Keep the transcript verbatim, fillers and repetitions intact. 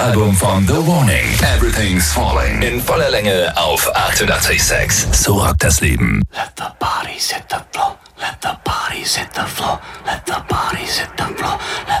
Album von The Warning. Everything's Falling. In voller Länge auf achtundachtzig Komma sechs. So rockt das Leben. Let the bodies hit the floor. Let the bodies hit the floor. Let the bodies hit the floor. Let